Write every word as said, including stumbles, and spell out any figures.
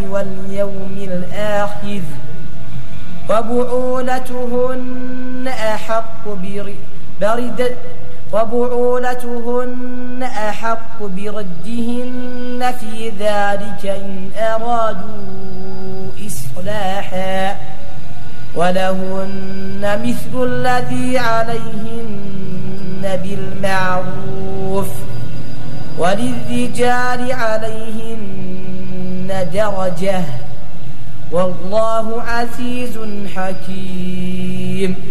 واليوم الآخر وبعولتهن أحق برد وبعولتهن أحق بردهن في ذلك إن أرادوا إصلاحا ولهن مثل الذي عليهن بالمعروف وللرجال عليهن درجة والله عزيز حكيم